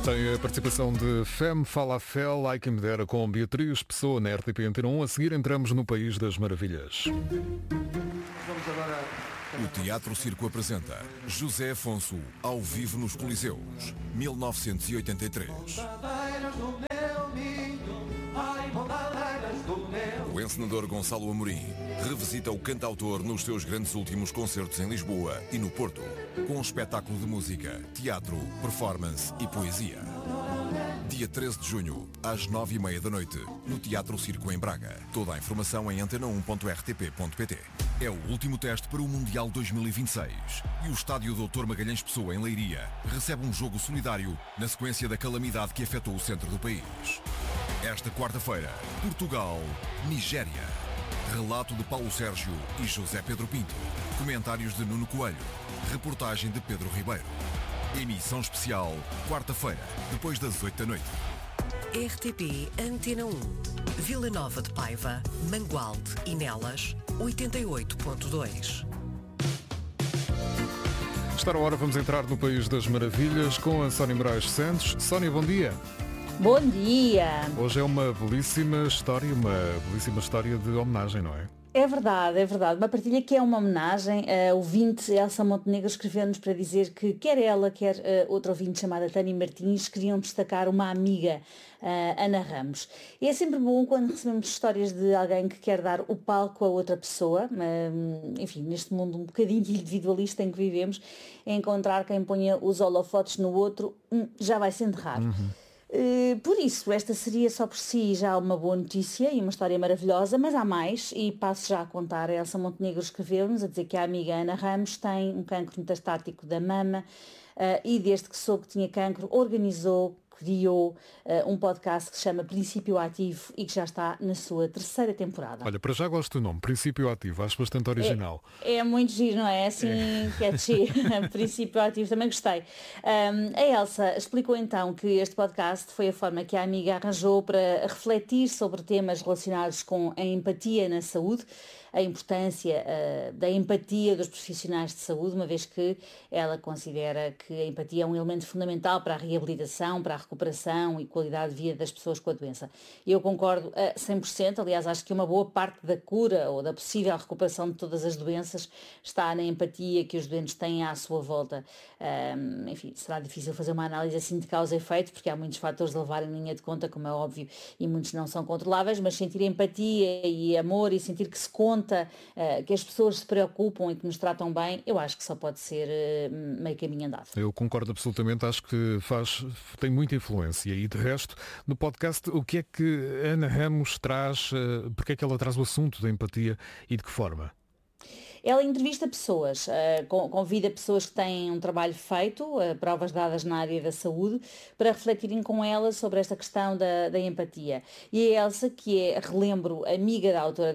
Tem a participação de Femme Falafel, ai que me dera, com Beatriz Pessoa na RTP Antena 1. A seguir entramos no País das Maravilhas. O Teatro Circo apresenta José Afonso, ao vivo nos Coliseus, 1983. O encenador Gonçalo Amorim revisita o cantautor nos seus grandes últimos concertos em Lisboa e no Porto, com um espetáculo de música, teatro, performance e poesia. Dia 13 de junho, às 9h30 da noite, no Teatro Circo em Braga. Toda a informação em antena1.rtp.pt. É o último teste para o Mundial 2026 e o estádio Dr. Magalhães Pessoa, em Leiria, recebe um jogo solidário na sequência da calamidade que afetou o centro do país. Esta quarta-feira, Portugal-Nigéria. Relato de Paulo Sérgio e José Pedro Pinto. Comentários de Nuno Coelho. Reportagem de Pedro Ribeiro. Emissão especial, quarta-feira, depois das 8 da noite. RTP Antena 1. Vila Nova de Paiva, Mangualde e Nelas, 88.2. Está na hora, vamos entrar no País das Maravilhas com a Sónia Moraes Santos. Sónia, bom dia. Bom dia! Hoje é uma belíssima história de homenagem, não é? É verdade, é verdade. Uma partilha que é uma homenagem. A ouvinte Elsa Montenegro escreveu-nos para dizer que quer ela, quer outra ouvinte chamada Tânia Martins queriam destacar uma amiga, Ana Ramos. E é sempre bom quando recebemos histórias de alguém que quer dar o palco a outra pessoa, enfim, neste mundo um bocadinho individualista em que vivemos, encontrar quem ponha os holofotes no outro já vai sendo raro. Por isso, esta seria só por si já uma boa notícia e uma história maravilhosa, mas há mais, e passo já a contar. A Elsa Montenegro escreveu-nos a dizer que a amiga Ana Ramos tem um cancro metastático da mama e desde que soube que tinha cancro, criou um podcast que se chama Princípio Ativo e que já está na sua terceira temporada. Olha, para já gosto do nome, Princípio Ativo, acho bastante original. É muito giro, não é? Assim, catchy. Princípio Ativo, também gostei. A Elsa explicou então que este podcast foi a forma que a amiga arranjou para refletir sobre temas relacionados com a empatia na saúde, a importância da empatia dos profissionais de saúde, uma vez que ela considera que a empatia é um elemento fundamental para a reabilitação, para a recuperação e qualidade de vida das pessoas com a doença. Eu concordo a 100%, aliás, acho que uma boa parte da cura ou da possível recuperação de todas as doenças está na empatia que os doentes têm à sua volta. Enfim, será difícil fazer uma análise assim de causa e efeito, porque há muitos fatores a levar em linha de conta, como é óbvio, e muitos não são controláveis, mas sentir empatia e amor e sentir que se conta, que as pessoas se preocupam e que nos tratam bem, eu acho que só pode ser meio caminho andado. Eu concordo absolutamente, acho que tem muita influência. E de resto, no podcast, o que é que Ana Ramos traz, porque é que ela traz o assunto da empatia e de que forma? Ela entrevista pessoas, convida pessoas que têm um trabalho feito, provas dadas na área da saúde, para refletirem com ela sobre esta questão da empatia. E a Elsa, que é, relembro, amiga da autora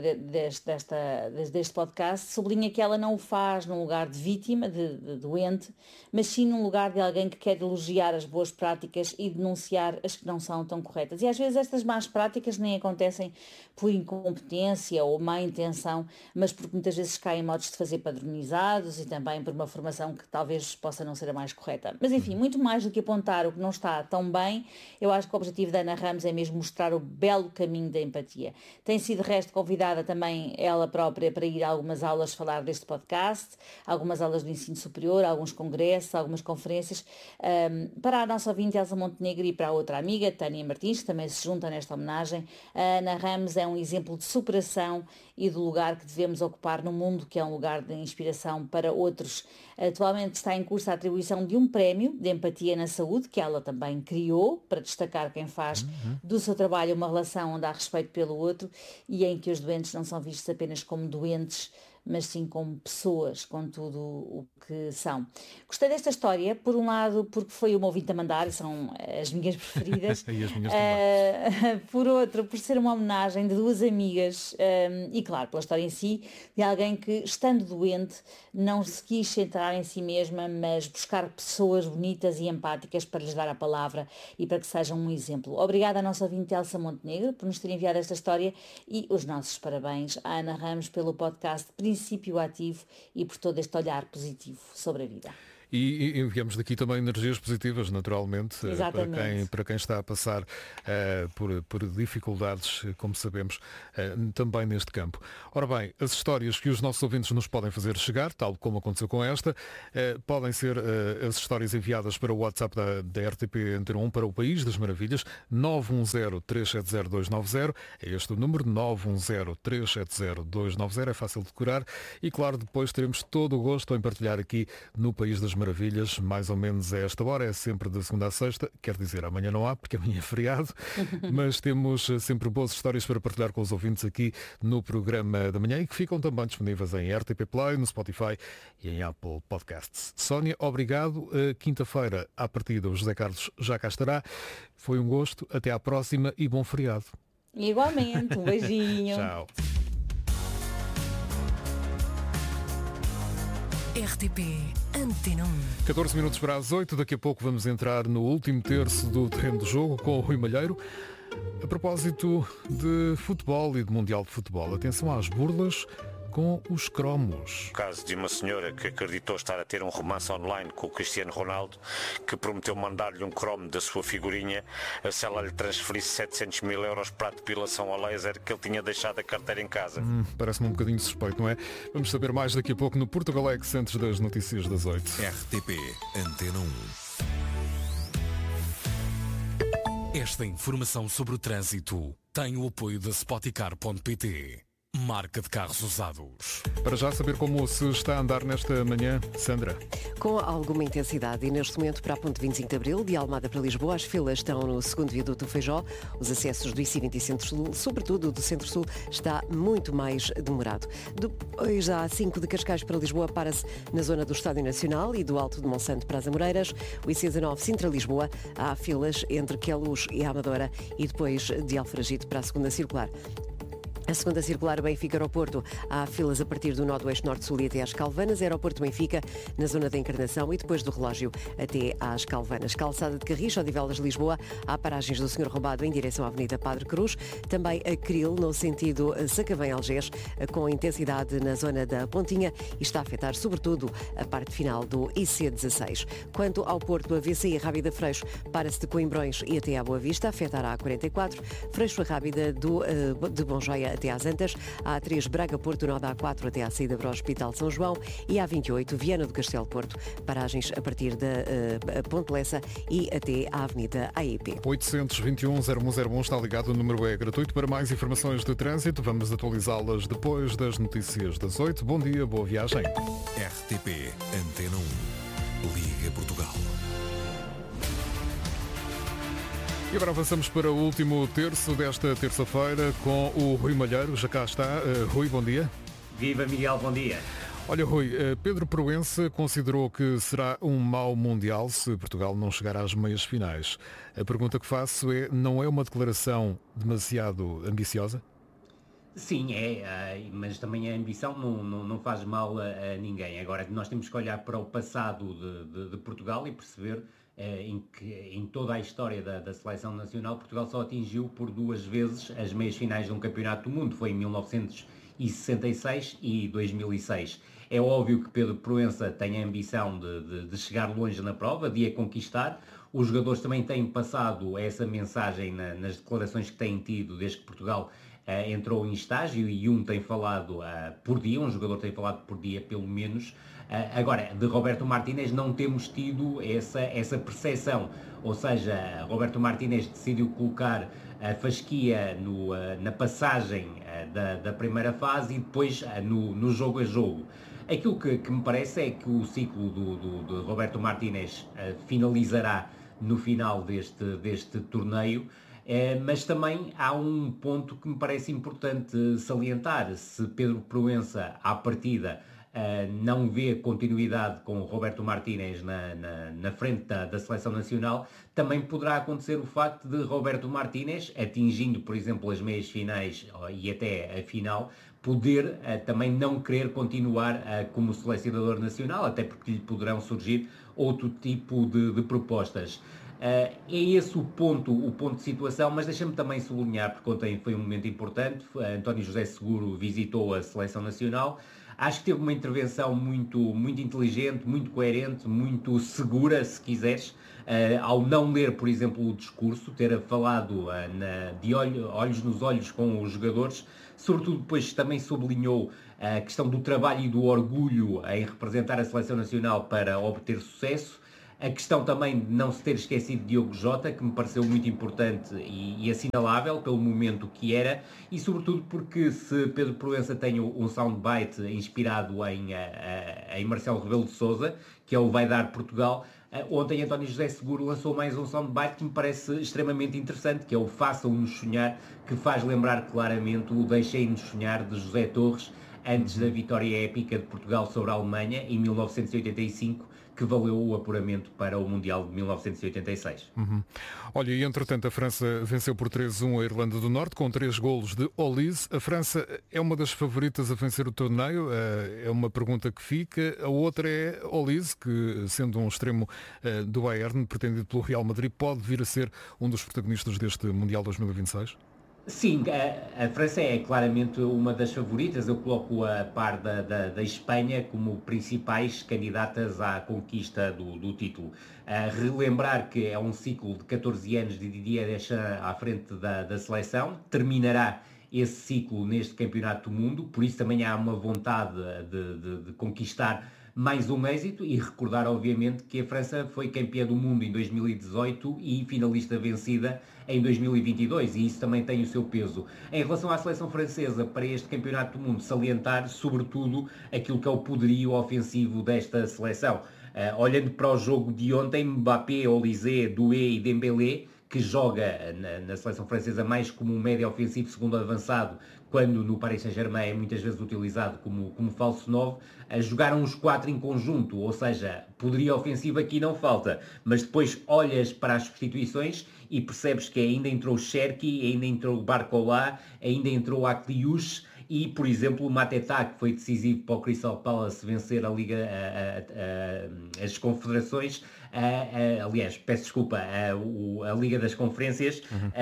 deste podcast, sublinha que ela não o faz num lugar de vítima, de doente, mas sim num lugar de alguém que quer elogiar as boas práticas e denunciar as que não são tão corretas. E às vezes estas más práticas nem acontecem por incompetência ou má intenção, mas porque muitas vezes caem em modos de fazer padronizados e também por uma formação que talvez possa não ser a mais correta. Mas enfim, muito mais do que apontar o que não está tão bem, eu acho que o objetivo da Ana Ramos é mesmo mostrar o belo caminho da empatia. Tem sido, de resto, convidada também ela própria para ir a algumas aulas falar deste podcast, algumas aulas do ensino superior, alguns congressos, algumas conferências, para a nossa ouvinte Elsa Montenegro e para a outra amiga, Tânia Martins, que também se junta nesta homenagem. A Ana Ramos é um exemplo de superação e do lugar que devemos ocupar no mundo, que é um lugar de inspiração para outros. Atualmente está em curso a atribuição de um prémio de empatia na saúde, que ela também criou, para destacar quem faz do seu trabalho uma relação onde há respeito pelo outro e em que os doentes não são vistos apenas como doentes, mas sim como pessoas, com tudo o que são. Gostei desta história, por um lado, porque foi uma ouvinte a mandar, e são as minhas preferidas. E as minhas também. Por outro, por ser uma homenagem de duas amigas, e claro, pela história em si, de alguém que, estando doente, não se quis centrar em si mesma, mas buscar pessoas bonitas e empáticas para lhes dar a palavra e para que sejam um exemplo. Obrigada à nossa ouvinte Elsa Montenegro por nos ter enviado esta história e os nossos parabéns à Ana Ramos pelo podcast Princípio Ativo e por todo este olhar positivo sobre a vida. E enviamos daqui também energias positivas, naturalmente, para quem está a passar por dificuldades, como sabemos, também neste campo. Ora bem, as histórias que os nossos ouvintes nos podem fazer chegar, tal como aconteceu com esta, podem ser as histórias enviadas para o WhatsApp da RTP Antena 1 para o País das Maravilhas, 910-370-290, é este o número, 910-370-290, é fácil de decorar, e claro, depois teremos todo o gosto em partilhar aqui no País das Maravilhas, mais ou menos a esta hora, é sempre de segunda a sexta, quer dizer, amanhã não há, porque amanhã é feriado, mas temos sempre boas histórias para partilhar com os ouvintes aqui no programa da manhã e que ficam também disponíveis em RTP Play, no Spotify e em Apple Podcasts. Sónia, obrigado. Quinta-feira, à partida, o José Carlos já cá estará. Foi um gosto, até à próxima e bom feriado. Igualmente, um beijinho. Tchau. RTP Antena 1. 14 minutos para as 8, daqui a pouco vamos entrar no último terço do terreno do jogo com o Rui Malheiro. A propósito de futebol e de Mundial de Futebol, atenção às burlas com os cromos. O caso de uma senhora que acreditou estar a ter um romance online com o Cristiano Ronaldo, que prometeu mandar-lhe um cromo da sua figurinha se ela lhe transferisse 700 mil euros para a depilação a laser que ele tinha deixado a carteira em casa. Parece-me um bocadinho suspeito, não é? Vamos saber mais daqui a pouco no Portugalex, antes das notícias das 8. RTP Antena 1. Esta informação sobre o trânsito tem o apoio da Spoticar.pt, marca de carros usados. Para já saber como se está a andar nesta manhã, Sandra. Com alguma intensidade e neste momento para a ponte 25 de Abril, de Almada para Lisboa, as filas estão no segundo viaduto do Feijó, os acessos do I-20 e Centro-Sul, sobretudo do Centro-Sul, está muito mais demorado. Depois há A5 de Cascais para Lisboa, para-se na zona do Estádio Nacional e do Alto de Monsanto para as Amoreiras, o IC19 Sintra-Lisboa, há filas entre Queluz e a Amadora e depois de Alfragide para a segunda circular. A segunda circular Benfica-Aeroporto, há filas a partir do Noroeste Norte-Sul e até às Calvanas, Aeroporto Benfica, na zona da Encarnação e depois do relógio até às Calvanas. Calçada de Carris, Odivelas de Lisboa, há paragens do Senhor Roubado em direção à Avenida Padre Cruz, também a Cril, no sentido Sacavém-Algés, com intensidade na zona da Pontinha e está a afetar sobretudo a parte final do IC16. Quanto ao Porto, a VCI Rábida Freixo, para-se de Coimbrões e até à Boa Vista, afetará a 44, Freixo Rábida de Bom Joia até às Antas, a A3 Braga-Porto, nó da A4 até à saída para o Hospital São João e a A28 Viana do Castelo-Porto, paragens a partir da Ponte Lessa e até à Avenida AEP. 821-0101 está ligado, o número é gratuito. Para mais informações de trânsito, vamos atualizá-las depois das notícias das 8. Bom dia, boa viagem. RTP Antena 1. Liga Portugal. E agora avançamos para o último terço desta terça-feira com o Rui Malheiro. Já cá está. Rui, bom dia. Viva Miguel, bom dia. Olha, Rui, Pedro Proença considerou que será um mau Mundial se Portugal não chegar às meias finais. A pergunta que faço é, não é uma declaração demasiado ambiciosa? Sim, mas também a ambição não faz mal a ninguém. Agora, nós temos que olhar para o passado de Portugal e perceber em toda a história da seleção nacional, Portugal só atingiu por 2 vezes as meias finais de um campeonato do mundo. Foi em 1966 e 2006. É óbvio que Pedro Proença tem a ambição de chegar longe na prova, de a conquistar. Os jogadores também têm passado essa mensagem nas declarações que têm tido desde que Portugal entrou em estágio, e um tem falado por dia, um jogador tem falado por dia pelo menos. Agora, de Roberto Martínez não temos tido essa percepção, ou seja, Roberto Martínez decidiu colocar a fasquia na passagem da primeira fase e depois no jogo a jogo. Aquilo que me parece é que o ciclo de Roberto Martínez finalizará no final deste torneio, mas também há um ponto que me parece importante salientar. Se Pedro Proença, à partida, não vê continuidade com o Roberto Martínez na frente da Seleção Nacional, também poderá acontecer o facto de Roberto Martínez, atingindo, por exemplo, as meias finais e até a final, poder também não querer continuar como selecionador nacional, até porque lhe poderão surgir outro tipo de propostas. É esse o ponto de situação, mas deixa-me também sublinhar, porque ontem foi um momento importante. António José Seguro visitou a Seleção Nacional. Acho que teve uma intervenção muito inteligente, muito coerente, muito segura, se quiseres, ao não ler, por exemplo, o discurso, ter falado olhos nos olhos com os jogadores, sobretudo depois também sublinhou a questão do trabalho e do orgulho em representar a Seleção Nacional para obter sucesso. A questão também de não se ter esquecido de Diogo Jota, que me pareceu muito importante e assinalável pelo momento que era, e sobretudo porque se Pedro Proença tem um soundbite inspirado em Marcelo Rebelo de Sousa, que é o Vai Dar Portugal, ontem António José Seguro lançou mais um soundbite que me parece extremamente interessante, que é o Façam-nos Sonhar, que faz lembrar claramente o Deixem-nos Sonhar de José Torres, antes da vitória épica de Portugal sobre a Alemanha em 1985, que valeu o apuramento para o Mundial de 1986. Olha, e entretanto a França venceu por 3-1 a Irlanda do Norte com 3 golos de Olise. A França é uma das favoritas a vencer o torneio? É uma pergunta que fica. A outra é Olise, que sendo um extremo do Bayern, pretendido pelo Real Madrid, pode vir a ser um dos protagonistas deste Mundial 2026? Sim, a França é claramente uma das favoritas. Eu coloco a par da Espanha como principais candidatas à conquista do título. Relembrar que é um ciclo de 14 anos de Didier Deschamps à frente da seleção, terminará esse ciclo neste Campeonato do Mundo, por isso também há uma vontade de conquistar mais um êxito e recordar, obviamente, que a França foi campeã do mundo em 2018 e finalista vencida em 2022, e isso também tem o seu peso. Em relação à seleção francesa, para este Campeonato do Mundo, salientar, sobretudo, aquilo que é o poderio ofensivo desta seleção. Olhando para o jogo de ontem, Mbappé, Olise, Doué e Dembélé, que joga na seleção francesa mais como um médio ofensivo segundo avançado, quando no Paris Saint-Germain é muitas vezes utilizado como falso 9, jogaram os 4 em conjunto, ou seja, poderia ofensivo aqui não falta, mas depois olhas para as substituições e percebes que ainda entrou Cherki, ainda entrou Barcola, ainda entrou Akliouche, e, por exemplo, o Mateta, que foi decisivo para o Crystal Palace vencer a Liga, as Confederações, aliás, peço desculpa, a Liga das Conferências,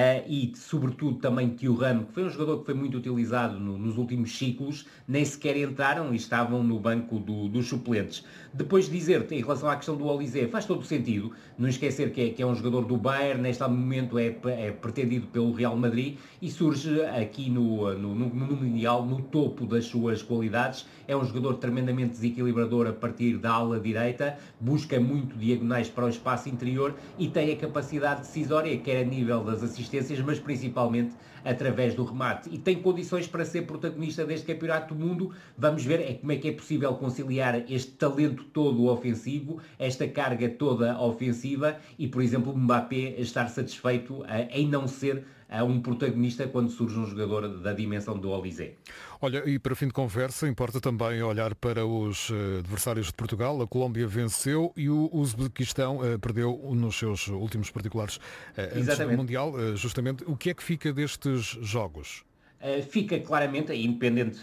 e, sobretudo, também Thuram, que foi um jogador que foi muito utilizado nos últimos ciclos, nem sequer entraram e estavam no banco dos suplentes. Depois de dizer-te, em relação à questão do Olise, faz todo o sentido, não esquecer que é um jogador do Bayern, neste momento é pretendido pelo Real Madrid e surge aqui no Mundial, no topo das suas qualidades. É um jogador tremendamente desequilibrador a partir da ala direita, busca muito diagonais para o espaço interior e tem a capacidade decisória, quer a nível das assistências, mas principalmente através do remate. E tem condições para ser protagonista deste Campeonato do Mundo. Vamos ver como é que é possível conciliar este talento todo ofensivo, esta carga toda ofensiva e, por exemplo, Mbappé estar satisfeito em não ser um protagonista quando surge um jogador da dimensão do Olise. Olha, e para fim de conversa, importa também olhar para os adversários de Portugal. A Colômbia venceu e o Uzbequistão perdeu nos seus últimos particulares antes do Mundial. Justamente, o que é que fica destes jogos? Fica claramente, independente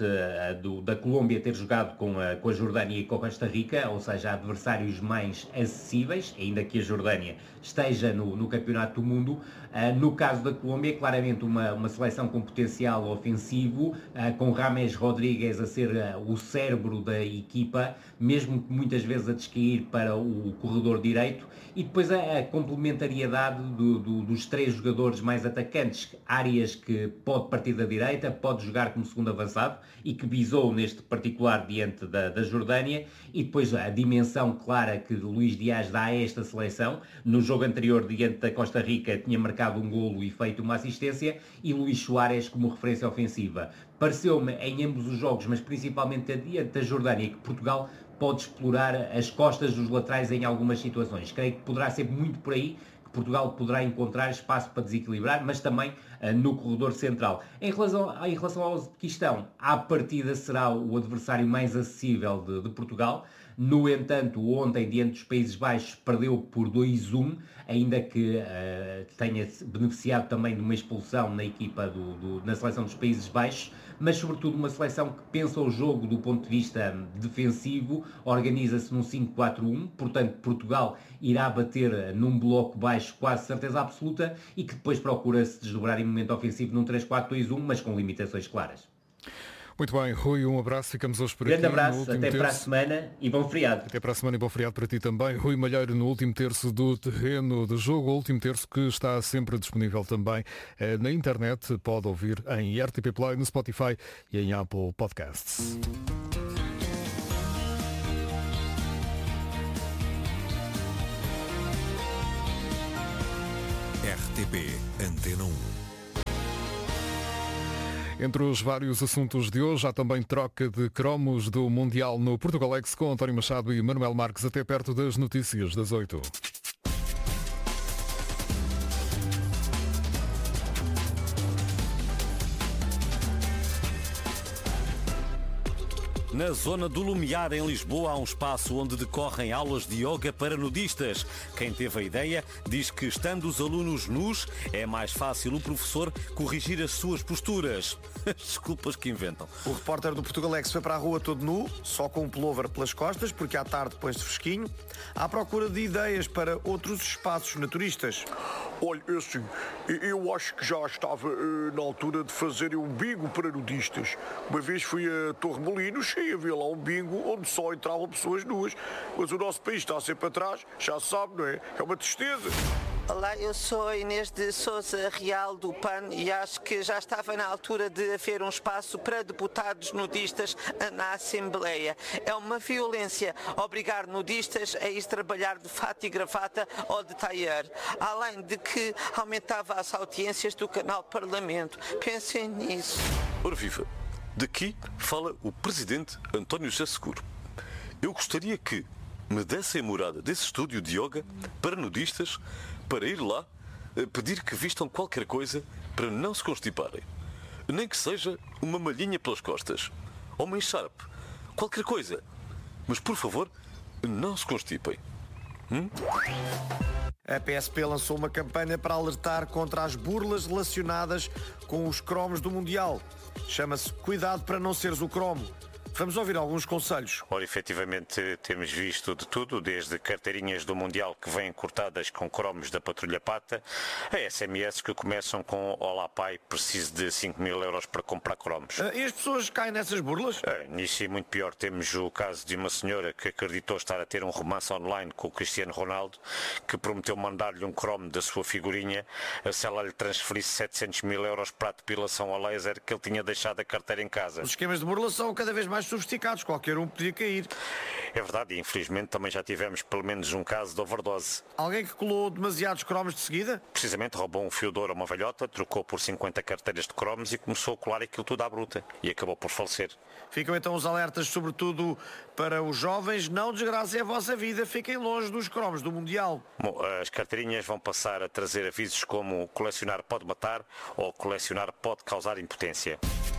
da Colômbia ter jogado com a Jordânia e com a Costa Rica, ou seja, adversários mais acessíveis, ainda que a Jordânia esteja no Campeonato do Mundo. No caso da Colômbia, claramente uma seleção com potencial ofensivo, com James Rodríguez a ser o cérebro da equipa, mesmo que muitas vezes a descair para o corredor direito, e depois a complementariedade dos 3 jogadores mais atacantes, Arias, que pode partir da direita, pode jogar como segundo avançado e que visou neste particular diante da Jordânia, e depois a dimensão clara que Luís Dias dá a esta seleção. No jogo anterior diante da Costa Rica tinha marcado um golo e feito uma assistência, e Luís Soares como referência ofensiva. Pareceu-me em ambos os jogos, mas principalmente diante da Jordânia, que Portugal pode explorar as costas dos laterais em algumas situações. Creio que poderá ser muito por aí que Portugal poderá encontrar espaço para desequilibrar, mas também no corredor central. Em relação ao Uzbequistão, à partida será o adversário mais acessível de Portugal. No entanto, ontem, diante dos Países Baixos, perdeu por 2-1, ainda que tenha beneficiado também de uma expulsão na equipa na seleção dos Países Baixos, mas sobretudo uma seleção que pensa o jogo do ponto de vista defensivo, organiza-se num 5-4-1, portanto Portugal irá bater num bloco baixo quase certeza absoluta, e que depois procura se desdobrar em momento ofensivo num 3-4-2-1, mas com limitações claras. Muito bem, Rui, um abraço, ficamos hoje por Grande aqui. abraço, até para a semana e bom feriado. Até para a semana e bom feriado para ti também. Rui Malheiro no último terço do terreno de jogo, o último terço que está sempre disponível também na internet, pode ouvir em RTP Play, no Spotify e em Apple Podcasts. RTP Antena 1. Entre os vários assuntos de hoje, há também troca de cromos do Mundial no Portugalex com António Machado e Manuel Marques, até perto das notícias das 8. Na zona do Lumiar, em Lisboa, há um espaço onde decorrem aulas de yoga para nudistas. Quem teve a ideia diz que, estando os alunos nus, é mais fácil o professor corrigir as suas posturas. Desculpas que inventam. O repórter do Portugalex foi para a rua todo nu, só com um pullover pelas costas, porque à tarde põe-se fresquinho, à procura de ideias para outros espaços naturistas. Olha, assim, eu acho que já estava na altura de fazer um bingo para nudistas. Uma vez fui a Torre Molinos e havia lá um bingo onde só entravam pessoas nuas. Mas o nosso país está sempre atrás, já se sabe, não é? É uma tristeza. Olá, eu sou a Inês de Sousa Real do PAN e acho que já estava na altura de haver um espaço para deputados nudistas na Assembleia. É uma violência obrigar nudistas a ir trabalhar de fato e gravata ou de tailleur, além de que aumentava as audiências do canal Parlamento. Pensem nisso. Ora viva, daqui fala o Presidente António José Seguro. Eu gostaria que me dessem a morada desse estúdio de yoga para nudistas, para ir lá pedir que vistam qualquer coisa para não se constiparem. Nem que seja uma malhinha pelas costas, ou uma encharpe, qualquer coisa. Mas, por favor, não se constipem. A PSP lançou uma campanha para alertar contra as burlas relacionadas com os cromos do Mundial. Chama-se Cuidado para não seres o cromo. Vamos ouvir alguns conselhos. Ora, efetivamente, temos visto de tudo, desde carteirinhas do Mundial que vêm cortadas com cromos da Patrulha Pata, a SMS que começam com Olá pai, preciso de 5.000 euros para comprar cromos. E as pessoas caem nessas burlas? Nisso é muito pior. Temos o caso de uma senhora que acreditou estar a ter um romance online com o Cristiano Ronaldo, que prometeu mandar-lhe um cromo da sua figurinha se ela lhe transferisse 700.000 euros para a depilação a laser que ele tinha deixado a carteira em casa. Os esquemas de burla são cada vez mais sofisticados, qualquer um podia cair. É verdade, e infelizmente também já tivemos pelo menos um caso de overdose. Alguém que colou demasiados cromos de seguida? Precisamente roubou um fio de ouro a uma velhota, trocou por 50 carteiras de cromos e começou a colar aquilo tudo à bruta. E acabou por falecer. Ficam então os alertas, sobretudo para os jovens. Não desgracem a vossa vida, fiquem longe dos cromos do Mundial. Bom, as carteirinhas vão passar a trazer avisos como colecionar pode matar ou colecionar pode causar impotência.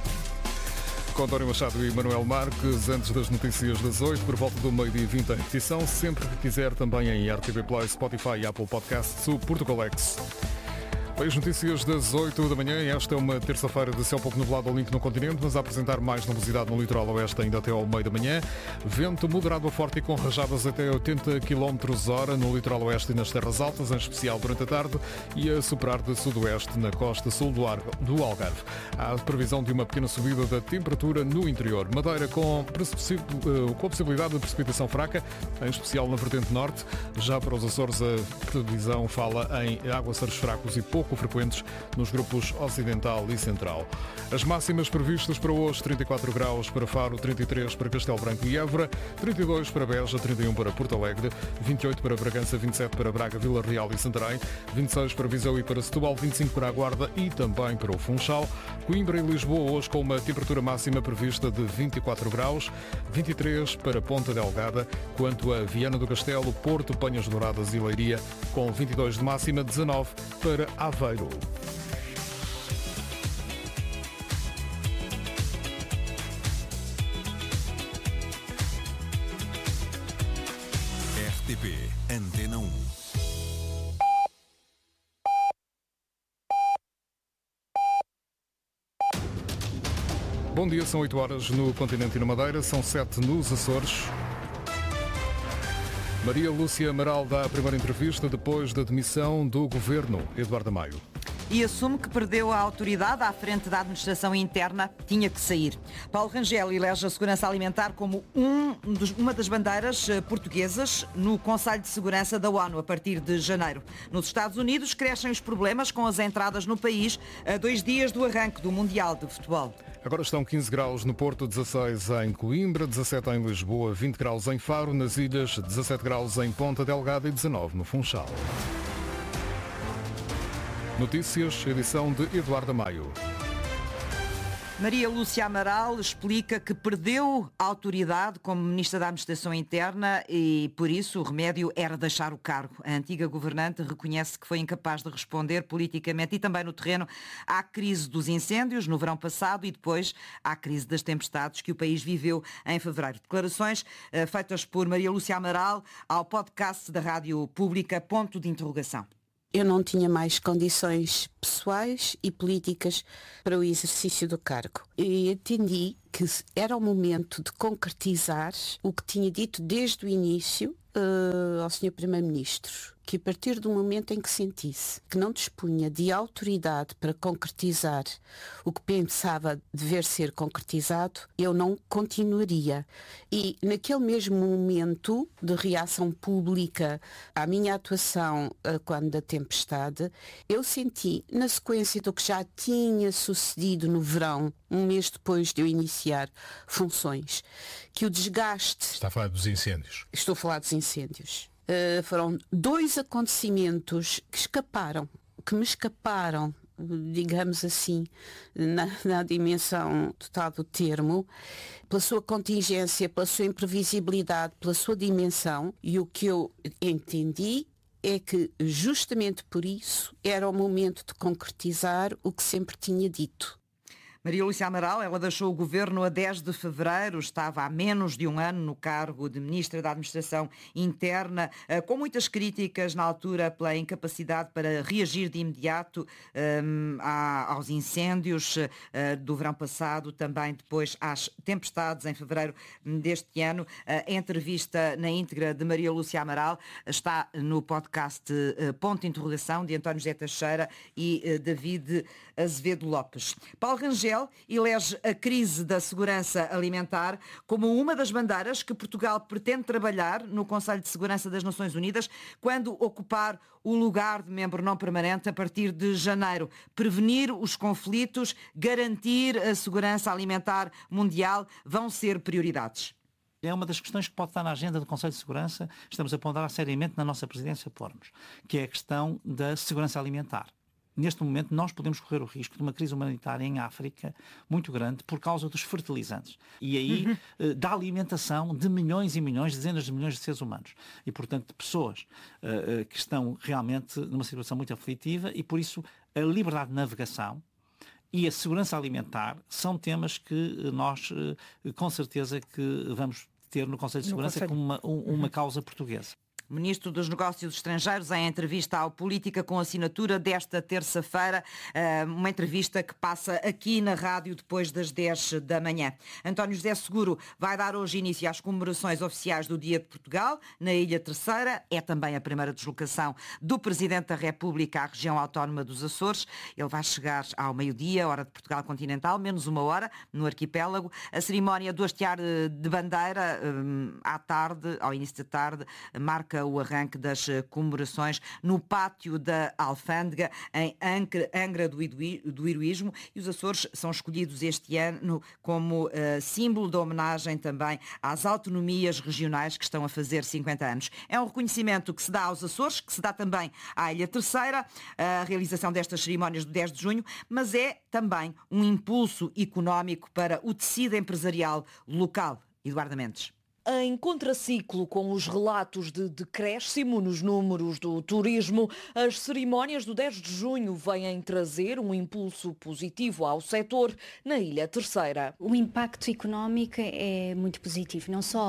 Com António Machado e Manuel Marques, antes das notícias das 8, por volta do meio-dia 20 em repetição, sempre que quiser também em RTP Play, Spotify e Apple Podcasts, o Portugalex. As notícias das 8 da manhã, esta é uma terça-feira de céu pouco nublado ao limpo no continente, mas a apresentar mais nebulosidade no litoral oeste ainda até ao meio da manhã. Vento moderado a forte e com rajadas até 80 km/h no litoral oeste e nas terras altas, em especial durante a tarde, e a soprar de sudoeste na costa sul do Algarve. Há previsão de uma pequena subida da temperatura no interior. Madeira com possibilidade de precipitação fraca, em especial na vertente norte. Já para os Açores, a previsão fala em aguaceiros fracos e pouco frequentes nos grupos ocidental e central. As máximas previstas para hoje: 34 graus para Faro, 33 para Castelo Branco e Évora, 32 para Beja, 31 para Porto Alegre, 28 para Bragança, 27 para Braga, Vila Real e Santarém, 26 para Viseu e para Setúbal, 25 para a Guarda e também para o Funchal. Coimbra e Lisboa hoje com uma temperatura máxima prevista de 24 graus, 23 para Ponta Delgada, quanto a Viana do Castelo, Porto, Penhas Douradas e Leiria com 22 de máxima, 19 para Aveiro. RTP Antena 1. Bom dia, são 8 horas no continente e na Madeira, são 7 nos Açores. Maria Lúcia Amaral dá a primeira entrevista depois da demissão do governo. Eduardo Maio. e assume que perdeu a autoridade à frente da administração interna, tinha que sair. Paulo Rangel elege a segurança alimentar como uma das bandeiras portuguesas no Conselho de Segurança da ONU a partir de janeiro. Nos Estados Unidos crescem os problemas com as entradas no país a 2 dias do arranque do Mundial de Futebol. Agora estão 15 graus no Porto, 16 em Coimbra, 17 em Lisboa, 20 graus em Faro, nas ilhas, 17 graus em Ponta Delgada e 19 no Funchal. Notícias, edição de Eduardo Maio. Maria Lúcia Amaral explica que perdeu a autoridade como Ministra da Administração Interna e, por isso, o remédio era deixar o cargo. A antiga governante reconhece que foi incapaz de responder politicamente e também no terreno à crise dos incêndios no verão passado e depois à crise das tempestades que o país viveu em fevereiro. Declarações feitas por Maria Lúcia Amaral ao podcast da Rádio Pública, ponto de interrogação. Eu não tinha mais condições pessoais e políticas para o exercício do cargo. E entendi que era o momento de concretizar o que tinha dito desde o início ao Sr. Primeiro-Ministro, que a partir do momento em que sentisse que não dispunha de autoridade para concretizar o que pensava dever ser concretizado, eu não continuaria. E naquele mesmo momento de reação pública à minha atuação quando da tempestade, eu senti, na sequência do que já tinha sucedido no verão, um mês depois de eu iniciar funções, que o desgaste... Está a falar dos incêndios? Estou a falar dos incêndios. Foram 2 acontecimentos que me escaparam, digamos assim, na dimensão total do termo, pela sua contingência, pela sua imprevisibilidade, pela sua dimensão, e o que eu entendi é que justamente por isso era o momento de concretizar o que sempre tinha dito. Maria Lúcia Amaral, ela deixou o governo a 10 de fevereiro, estava há menos de um ano no cargo de Ministra da Administração Interna, com muitas críticas na altura pela incapacidade para reagir de imediato aos incêndios do verão passado, também depois às tempestades em fevereiro deste ano. A entrevista na íntegra de Maria Lúcia Amaral está no podcast Ponto de Interrogação, de António José Teixeira e David Azevedo Lopes. Paulo Rangel elege a crise da segurança alimentar como uma das bandeiras que Portugal pretende trabalhar no Conselho de Segurança das Nações Unidas quando ocupar o lugar de membro não permanente a partir de janeiro. Prevenir os conflitos, garantir a segurança alimentar mundial vão ser prioridades. É uma das questões que pode estar na agenda do Conselho de Segurança, estamos a ponderar seriamente na nossa presidência pormos, que é a questão da segurança alimentar. Neste momento, nós podemos correr o risco de uma crise humanitária em África muito grande por causa dos fertilizantes. E aí, da alimentação de milhões e milhões, dezenas de milhões de seres humanos. E, portanto, de pessoas que estão realmente numa situação muito aflitiva e, por isso, a liberdade de navegação e a segurança alimentar são temas que nós, com certeza, que vamos ter no Conselho de Segurança como uma causa portuguesa. Ministro dos Negócios Estrangeiros, em entrevista ao Política com Assinatura desta terça-feira, uma entrevista que passa aqui na rádio depois das 10 da manhã. António José Seguro vai dar hoje início às comemorações oficiais do Dia de Portugal, na Ilha Terceira. É também a primeira deslocação do Presidente da República à região autónoma dos Açores. Ele vai chegar ao meio-dia, hora de Portugal continental, menos uma hora, no arquipélago. A cerimónia do hastear de bandeira, à tarde, ao início da tarde, marca o arranque das comemorações no pátio da Alfândega, em Angra do Heroísmo, e os Açores são escolhidos este ano como símbolo de homenagem também às autonomias regionais que estão a fazer 50 anos. É um reconhecimento que se dá aos Açores, que se dá também à Ilha Terceira, a realização destas cerimónias do 10 de junho, mas é também um impulso económico para o tecido empresarial local. Eduardo Mendes. Em contraciclo com os relatos de decréscimo nos números do turismo, as cerimónias do 10 de junho vêm trazer um impulso positivo ao setor na Ilha Terceira. O impacto económico é muito positivo, não só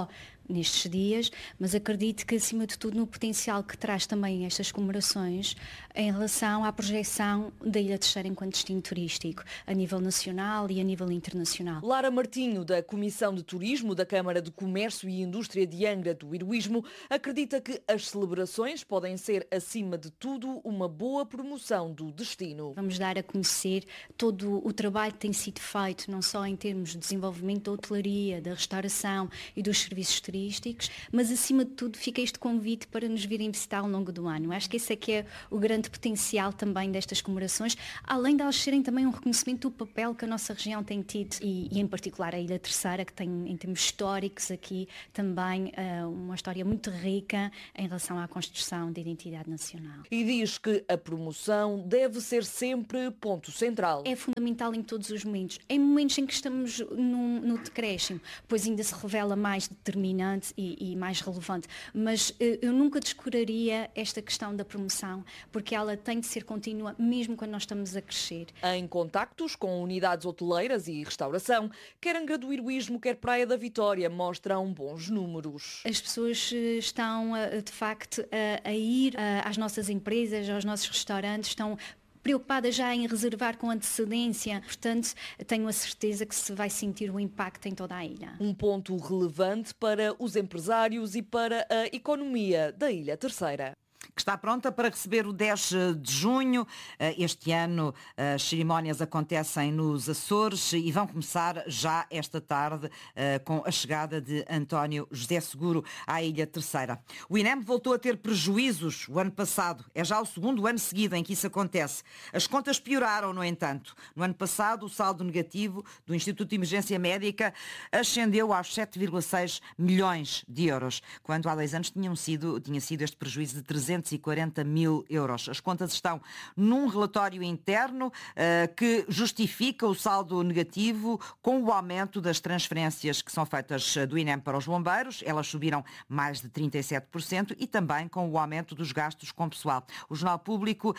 nestes dias, mas acredito que, acima de tudo, no potencial que traz também estas comemorações em relação à projeção da Ilha Terceira enquanto destino turístico, a nível nacional e a nível internacional. Lara Martinho, da Comissão de Turismo da Câmara de Comércio e Indústria de Angra do Heroísmo, acredita que as celebrações podem ser, acima de tudo, uma boa promoção do destino. Vamos dar a conhecer todo o trabalho que tem sido feito, não só em termos de desenvolvimento da hotelaria, da restauração e dos serviços turísticos, mas acima de tudo fica este convite para nos virem visitar ao longo do ano. Acho que esse é que é o grande potencial também destas comemorações, além de elas serem também um reconhecimento do papel que a nossa região tem tido e em particular a Ilha Terceira, que tem em termos históricos aqui também uma história muito rica em relação à construção da identidade nacional. E diz que a promoção deve ser sempre ponto central. É fundamental em todos os momentos. Em momentos em que estamos no decréscimo, pois ainda se revela mais determinante e mais relevante. Mas eu nunca descuraria esta questão da promoção, porque ela tem de ser contínua mesmo quando nós estamos a crescer. Em contactos com unidades hoteleiras e restauração, quer Angra do Heroísmo, quer Praia da Vitória, mostram bons números. As pessoas estão, de facto, a ir às nossas empresas, aos nossos restaurantes, estão preocupada já em reservar com antecedência. Portanto, tenho a certeza que se vai sentir o impacto em toda a ilha. Um ponto relevante para os empresários e para a economia da Ilha Terceira. Que está pronta para receber o 10 de junho. Este ano as cerimónias acontecem nos Açores e vão começar já esta tarde com a chegada de António José Seguro à Ilha Terceira. O INEM voltou a ter prejuízos o ano passado. É já o segundo ano seguido em que isso acontece. As contas pioraram, no entanto. No ano passado, o saldo negativo do Instituto de Emergência Médica ascendeu aos 7,6 milhões de euros, quando há 2 anos tinha sido este prejuízo de 340 mil euros. As contas estão num relatório interno que justifica o saldo negativo com o aumento das transferências que são feitas do INEM para os bombeiros. Elas subiram mais de 37% e também com o aumento dos gastos com pessoal. O Jornal Público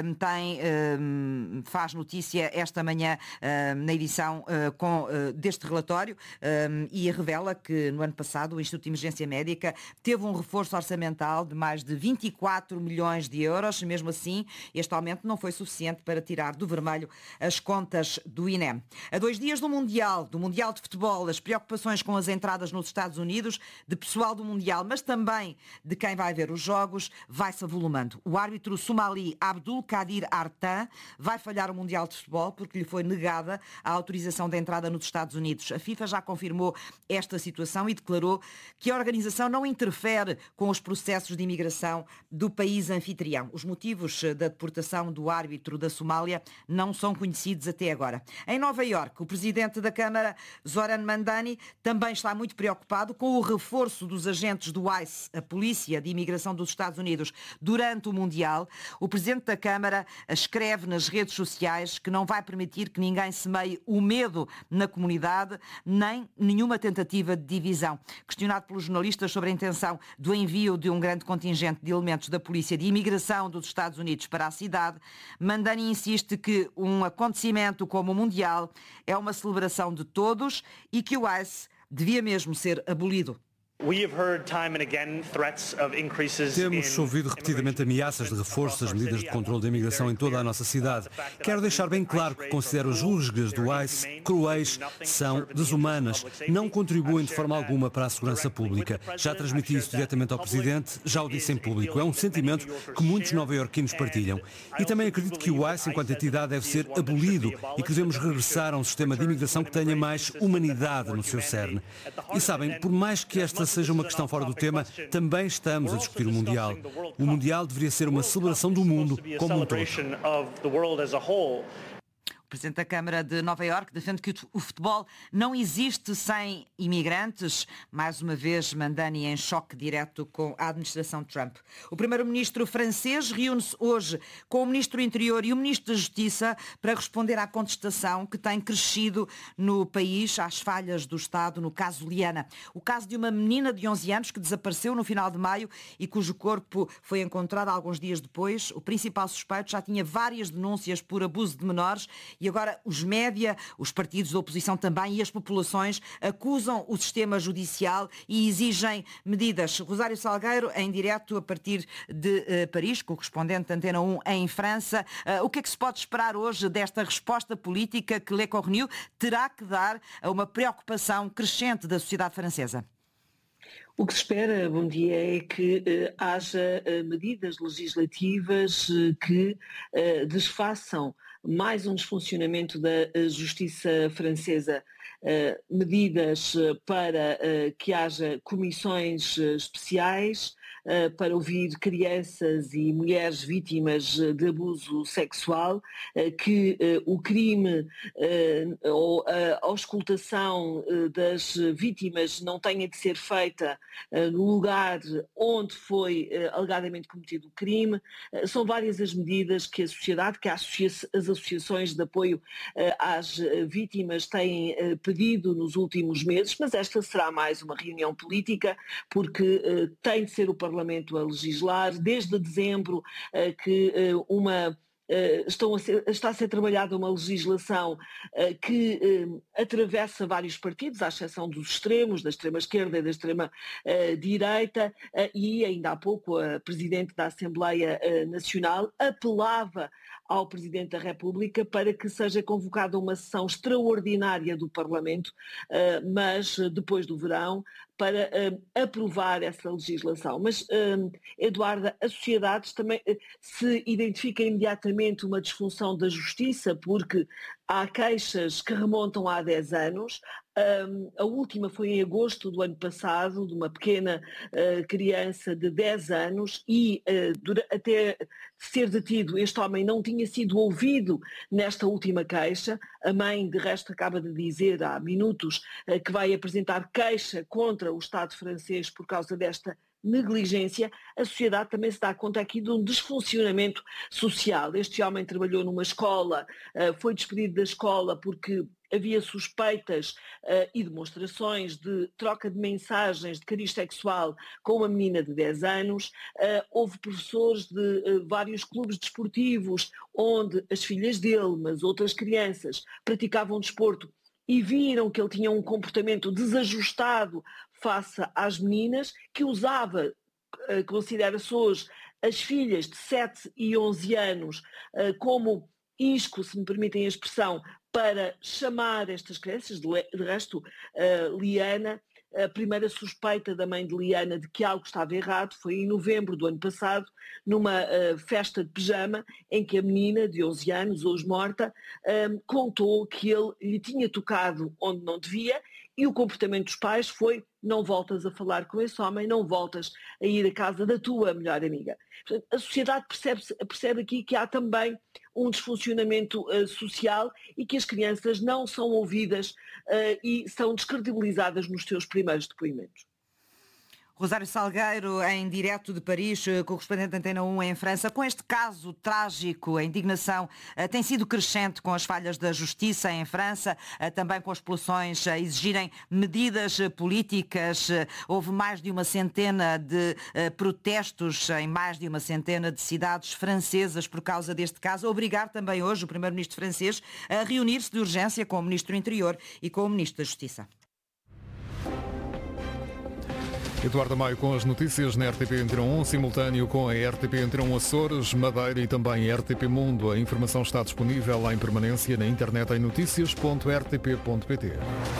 faz notícia esta manhã na edição deste relatório e revela que no ano passado o Instituto de Emergência Médica teve um reforço orçamental de mais de 24 milhões de euros. Mesmo assim, este aumento não foi suficiente para tirar do vermelho as contas do INEM. A 2 dias do Mundial de Futebol, as preocupações com as entradas nos Estados Unidos, de pessoal do Mundial, mas também de quem vai ver os jogos, vai-se avolumando. O árbitro somali Abdul Qadir Artan vai falhar o Mundial de Futebol porque lhe foi negada a autorização de entrada nos Estados Unidos. A FIFA já confirmou esta situação e declarou que a organização não interfere com os processos de imigração do país anfitrião. Os motivos da deportação do árbitro da Somália não são conhecidos até agora. Em Nova Iorque, o presidente da Câmara, Zoran Mandani, também está muito preocupado com o reforço dos agentes do ICE, a Polícia de Imigração dos Estados Unidos, durante o Mundial. O presidente da Câmara escreve nas redes sociais que não vai permitir que ninguém semeie o medo na comunidade, nem nenhuma tentativa de divisão. Questionado pelos jornalistas sobre a intenção do envio de um grande contingente de elementos da Polícia de Imigração dos Estados Unidos para a cidade, Mandani insiste que um acontecimento como o Mundial é uma celebração de todos e que o ICE devia mesmo ser abolido. Temos ouvido repetidamente ameaças de reforço das medidas de controle da imigração em toda a nossa cidade. Quero deixar bem claro que considero as rusgas do ICE cruéis, são desumanas, não contribuem de forma alguma para a segurança pública. Já transmiti isso diretamente ao Presidente, já o disse em público. É um sentimento que muitos nova-iorquinos partilham. E também acredito que o ICE, enquanto entidade, deve ser abolido e que devemos regressar a um sistema de imigração que tenha mais humanidade no seu cerne. E sabem, por mais que esta seja uma questão fora do tema, também estamos a discutir o Mundial. O Mundial deveria ser uma celebração do mundo como um todo. O Presidente da Câmara de Nova Iorque defende que o futebol não existe sem imigrantes. Mais uma vez, Mandani em choque direto com a administração Trump. O Primeiro-Ministro francês reúne-se hoje com o Ministro do Interior e o Ministro da Justiça para responder à contestação que tem crescido no país às falhas do Estado no caso Liana. O caso de uma menina de 11 anos que desapareceu no final de maio e cujo corpo foi encontrado alguns dias depois. O principal suspeito já tinha várias denúncias por abuso de menores E agora os média, os partidos da oposição também e as populações acusam o sistema judicial e exigem medidas. Rosário Salgueiro, em direto a partir de Paris, correspondente da Antena 1 em França. O que é que se pode esperar hoje desta resposta política que Le Cornu terá que dar a uma preocupação crescente da sociedade francesa? O que se espera, bom dia, é que haja medidas legislativas que desfaçam mais um desfuncionamento da justiça francesa, medidas para que haja comissões especiais para ouvir crianças e mulheres vítimas de abuso sexual, que o crime ou a auscultação das vítimas não tenha de ser feita no lugar onde foi alegadamente cometido o crime. São várias as medidas que a sociedade, que as associações de apoio às vítimas têm pedido nos últimos meses, mas esta será mais uma reunião política, porque tem de ser o Parlamento a legislar. Desde dezembro que está a ser trabalhada uma legislação que atravessa vários partidos, à exceção dos extremos, da extrema-esquerda e da extrema-direita, e ainda há pouco a Presidente da Assembleia Nacional apelava ao Presidente da República para que seja convocada uma sessão extraordinária do Parlamento, mas depois do verão, para aprovar essa legislação. Mas, Eduarda, a sociedade também se identifica imediatamente uma disfunção da justiça, porque há queixas que remontam há 10 anos. A última foi em agosto do ano passado, de uma pequena criança de 10 anos e até ser detido, este homem não tinha sido ouvido nesta última queixa. A mãe, de resto, acaba de dizer há minutos que vai apresentar queixa contra o Estado francês por causa desta negligência. A sociedade também se dá conta aqui de um desfuncionamento social. Este homem trabalhou numa escola, foi despedido da escola porque havia suspeitas e demonstrações de troca de mensagens de cariz sexual com uma menina de 10 anos. Houve professores de vários clubes desportivos onde as filhas dele, mas outras crianças, praticavam desporto e viram que ele tinha um comportamento desajustado face às meninas, que usava, considera-se hoje, as filhas de 7 e 11 anos como isco, se me permitem a expressão, para chamar estas crianças. De resto, Liana, a primeira suspeita da mãe de Liana de que algo estava errado foi em novembro do ano passado, numa festa de pijama, em que a menina de 11 anos, hoje morta, contou que ele lhe tinha tocado onde não devia, e o comportamento dos pais foi: não voltas a falar com esse homem, não voltas a ir à casa da tua melhor amiga. Portanto, a sociedade percebe aqui que há também um desfuncionamento social e que as crianças não são ouvidas e são descredibilizadas nos seus primeiros depoimentos. Rosário Salgueiro, em direto de Paris, correspondente da Antena 1 em França. Com este caso trágico, a indignação tem sido crescente com as falhas da justiça em França, também com as populações a exigirem medidas políticas. Houve mais de uma centena de protestos em mais de uma centena de cidades francesas por causa deste caso. Obrigar também hoje o primeiro-ministro francês a reunir-se de urgência com o ministro do Interior e com o ministro da Justiça. Eduardo Maio com as notícias na RTP Antena 1, simultâneo com a RTP Antena 1 Açores, Madeira e também RTP Mundo. A informação está disponível em permanência na internet em noticias.rtp.pt.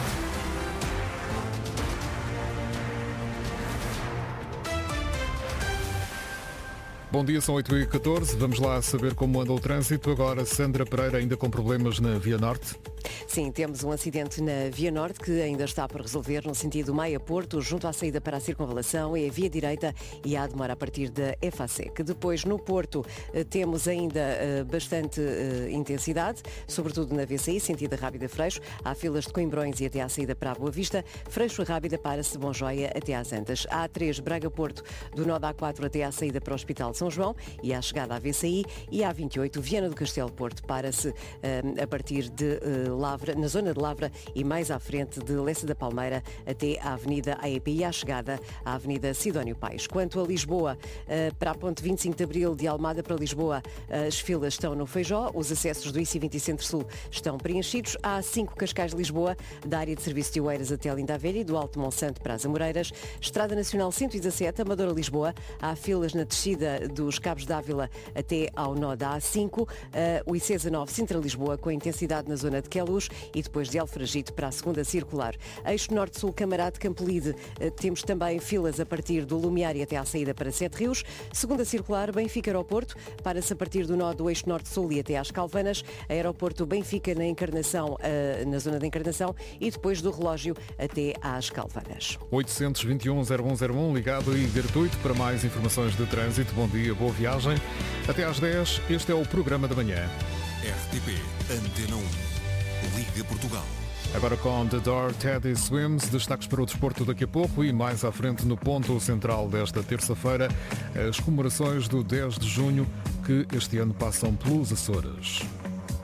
Bom dia, são 8h14. Vamos lá saber como anda o trânsito. Agora, Sandra Pereira, ainda com problemas na Via Norte? Sim, temos um acidente na Via Norte que ainda está por resolver no sentido Maia-Porto, junto à saída para a circunvalação, é a via direita e há demora a partir da EFASEC. Depois, no Porto, temos ainda bastante intensidade, sobretudo na VCI, sentido Rábida Freixo. Há filas de Coimbrões e até à saída para a Boa Vista. Freixo Rábida para-se de Bom Joia até às Antas. A A3 Braga-Porto, do nó da A4 até à saída para o Hospital de São João e à chegada à VCI, e a A28 Viana do Castelo Porto para-se a partir de Lavra, na zona de Lavra e mais à frente de Lessa da Palmeira até à Avenida AEP e à chegada à Avenida Sidónio Paes. Quanto a Lisboa, para a ponte 25 de Abril, de Almada para Lisboa, as filas estão no Feijó, os acessos do IC20 Centro-Sul estão preenchidos. Há A5 Cascais de Lisboa, da área de serviço de Oeiras até Linda a Velha e do Alto Monsanto para as Amoreiras. Estrada Nacional 117, Amadora Lisboa, há filas na descida dos Cabos d'Ávila até ao nó da A5, o IC19 Sintra Lisboa, com intensidade na zona de Queluz e depois de Alfragide para a segunda circular. Eixo Norte-Sul, Camarate, Campolide, temos também filas a partir do Lumiar e até à saída para Sete Rios. Segunda circular, Benfica Aeroporto, para-se a partir do nó do Eixo Norte-Sul e até às Calvanas. Aeroporto Benfica na Encarnação, na zona da Encarnação, e depois do Relógio até às Calvanas. 821-0101, ligado e gratuito para mais informações de trânsito. Bom dia, boa viagem. Até às 10, este é o programa da manhã. RTP Antena 1. Liga Portugal. Agora com The Door, Teddy Swims, destaques para o desporto daqui a pouco e mais à frente no ponto central desta terça-feira, as comemorações do 10 de junho que este ano passam pelos Açores.